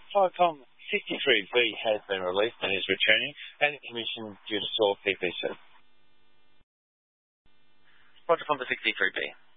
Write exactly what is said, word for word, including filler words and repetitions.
FICOM sixty-three B has been released and is returning, and commission due to soar P P C. Roger, from the sixty-three B.